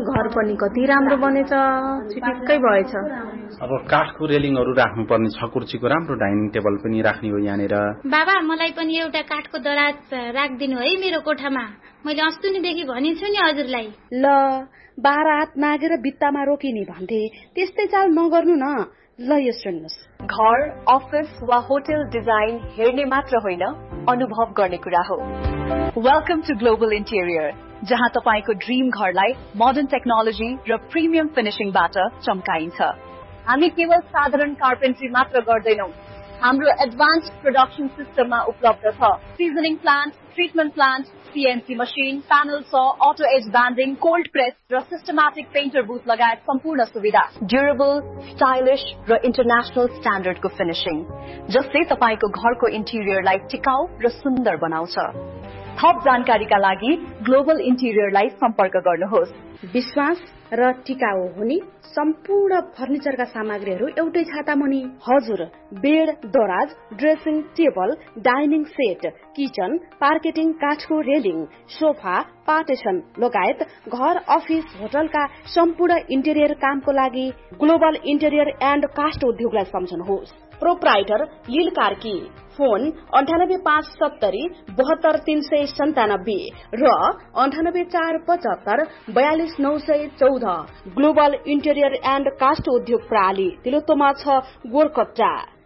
घर पनि कति राम्रो बनेछ, छिटिक्कै भएछ। अब काठको रेलिङहरू राख्नुपर्ने छ, कुर्सीको राम्रो डाइनिङ टेबल पनि राख्ने हो यहाँनिर। बाबा मलाई पनि एउटा काठको दराज राखिदिनु है मेरो कोठामा। मैले अस्तिदेखि भनिछु नि हजुरलाई। ल 12 हात मागेर भित्तामा रोकिने भन्थे, त्यस्तै चाल नगर्नु न। ल यो सुन्नुस्, घर, अफिस वा होटल डिजाइन हेर्ने मात्र होइन, अनुभव गर्ने कुरा हो। वेलकम टु ग्लोबल इन्टेरियर, जहाँ तपाईको ड्रीम घरलाई मोडर्न टेक्नोलोजी र प्रिमियम फिनिशिङबाट चम्काइन्छ। हामी केवल साधारण कार्पेन्ट्री मात्र गर्दैनौं, हाम्रो एडभान्स्ड प्रोडक्सन सिस्टममा उपलब्ध छ। Seasoning plant, treatment plant, CNC machine, panel saw, auto as banding, cold press र सिस्टमेटिक पेन्टर बुथ लगायत सम्पूर्ण सुविधा। ड्युरेबल, स्टाइलिश र इन्टरनेशनल स्ट्यान्डर्डको फिनिशिङ, जसले तपाईको घरको इन्टिरियरलाई टिकाउ र सुन्दर बनाउँछ। थप जानकारीका लागि ग्लोबल इन्टिरियरलाई सम्पर्क गर्नुहोस्। विश्वास र टिकाउ हुने सम्पूर्ण फर्निचरका सामग्रीहरू एउटै छाता मुनि। हजुर, बेड, दराज, dressing table, dining set, kitchen, पार्केटिङ, काठको रेलिङ, सोफा, पार्टिसन लगायत घर, अफिस, होटलका सम्पूर्ण इन्टेरियर कामको लागि ग्लोबल इन्टेरियर एन्ड कास्ट उद्योगलाई सम्झनुहोस्। प्रोप्राइटर लील कार्की, फोन 98570 72397 र 98475 42914। ग्लोबल इन्टेरियर एन्ड कास्ट उद्योग प्रणाली तिलोत्तमा छ, गोरकट्टा।